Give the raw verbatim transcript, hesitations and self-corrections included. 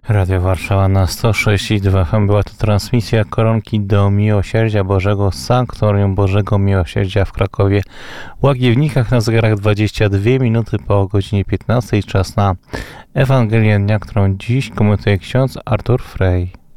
Radio Warszawa na sto sześć i dwa F M. Była to transmisja Koronki do Miłosierdzia Bożego z Sanktorium Bożego Miłosierdzia w Krakowie Łagiewnikach. Na zegarach dwadzieścia dwie minuty po godzinie piętnastej. Czas na Ewangelię dnia, którą dziś komentuje ksiądz Artur Frej.